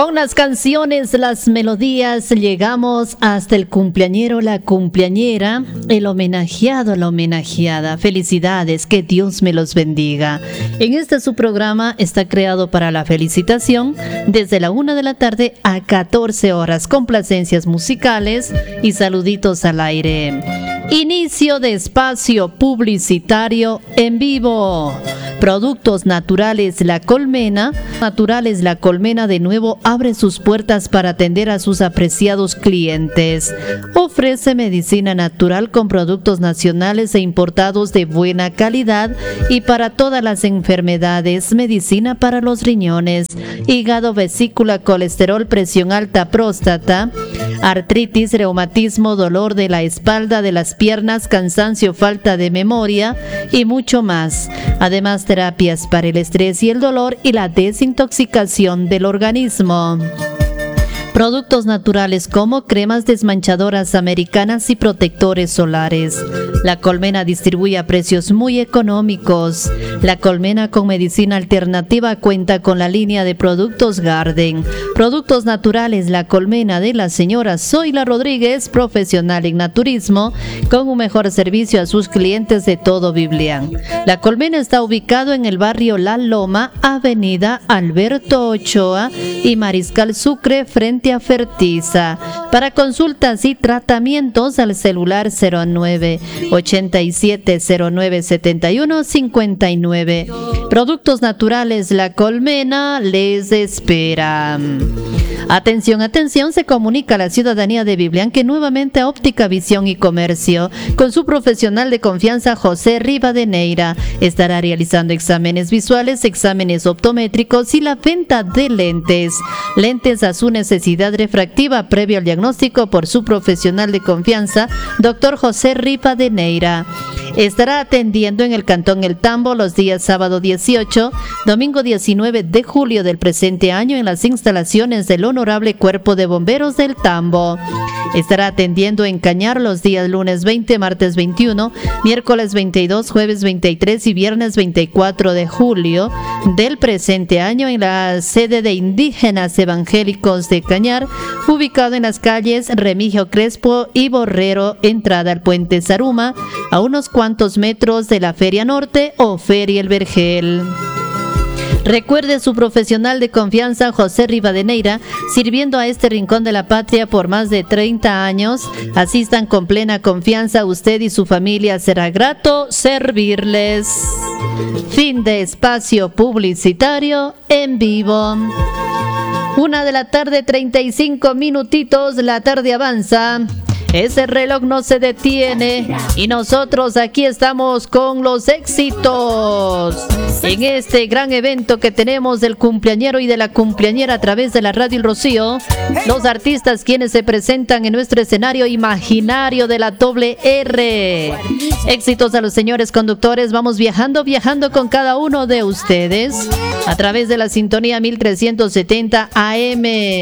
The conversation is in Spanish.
Con las canciones, las melodías, llegamos hasta el cumpleañero, la cumpleañera, el homenajeado, la homenajeada. Felicidades, que Dios me los bendiga. En este su programa está creado para la felicitación desde la 1 de la tarde a 14 horas, complacencias musicales y saluditos al aire. Inicio de espacio publicitario en vivo. Productos Naturales La Colmena. Naturales La Colmena de nuevo abre sus puertas para atender a sus apreciados clientes. Ofrece medicina natural con productos nacionales e importados de buena calidad y para todas las enfermedades. Medicina para los riñones, hígado, vesícula, colesterol, presión alta, próstata, artritis, reumatismo, dolor de la espalda, de las piernas, cansancio, falta de memoria y mucho más. Además, terapias para el estrés y el dolor y la desintoxicación del organismo. Productos naturales como cremas desmanchadoras americanas y protectores solares. La Colmena distribuye a precios muy económicos. La Colmena con medicina alternativa cuenta con la línea de productos Garden. Productos naturales La Colmena de la señora Zoila Rodríguez, profesional en naturismo, con un mejor servicio a sus clientes de todo Biblián. La Colmena está ubicado en el barrio La Loma, avenida Alberto Ochoa y Mariscal Sucre, frente a Fertiza. Para consultas y tratamientos al celular 09 87 09 71 59. Productos Naturales La Colmena les espera. Atención, atención, se comunica a la ciudadanía de Biblián que nuevamente Óptica Visión y Comercio, con su profesional de confianza José Rivadeneira, estará realizando exámenes visuales, exámenes optométricos y la venta de lentes. Lentes a su necesidad refractiva previo al diagnóstico por su profesional de confianza, Dr. José Rivadeneira. Estará atendiendo en el Cantón El Tambo los días sábado 18, domingo 19 de julio del presente año en las instalaciones del Honorable Cuerpo de Bomberos del Tambo. Estará atendiendo en Cañar los días lunes 20, martes 21, miércoles 22, jueves 23 y viernes 24 de julio del presente año en la sede de Indígenas Evangélicos de Cañar, ubicado en las calles Remigio Crespo y Borrero, entrada al Puente Zaruma, a unos cuantos metros de la Feria Norte o Feria El Vergel. Recuerde su profesional de confianza José Rivadeneira, sirviendo a este rincón de la patria por más de 30 años. Asistan con plena confianza, usted y su familia, será grato servirles. Fin de espacio publicitario en vivo. 1 de la tarde, 35 minutitos, la tarde avanza. Ese reloj no se detiene y nosotros aquí estamos con los éxitos en este gran evento que tenemos del cumpleañero y de la cumpleañera a través de la Radio El Rocío. Los artistas quienes se presentan en nuestro escenario imaginario de la doble R. Éxitos a los señores conductores. Vamos viajando con cada uno de ustedes a través de la sintonía 1370 AM.